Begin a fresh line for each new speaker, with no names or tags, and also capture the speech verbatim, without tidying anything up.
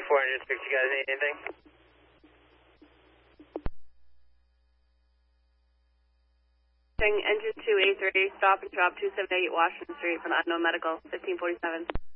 four hundred six, you guys need anything?
Engine two eight three, stop and drop two seven eight Washington Street for the unknown medical, fifteen forty-seven.